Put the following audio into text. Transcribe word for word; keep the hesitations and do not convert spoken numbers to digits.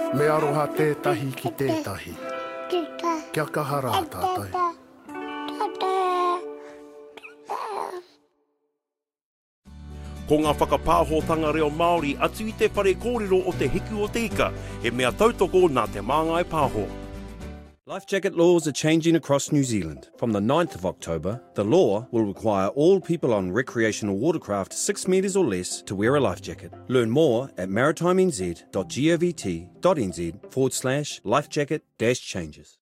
Me aroha tētahi ki tētahi. Kia kahara tātai. Ko ngā whakapāhotanga reo Māori atu I te whare kōrero o te hiku o te ika, he mea tautoko nā te māngai pāho. Life jacket laws are changing across New Zealand. From the ninth of October, the law will require all people on recreational watercraft six metres or less to wear a life jacket. Learn more at maritimenz.govt.nz forward slash life jacket dash changes.